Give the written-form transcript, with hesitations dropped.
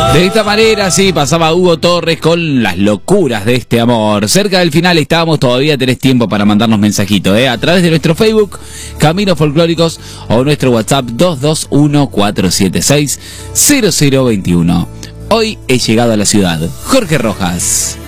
De esta manera, sí, pasaba Hugo Torres con las locuras de este amor. Cerca del final estábamos, todavía tenés tiempo para mandarnos mensajitos, a través de nuestro Facebook, Caminos Folclóricos, o nuestro WhatsApp 221-476-0021. Hoy he llegado a la ciudad. Jorge Rojas.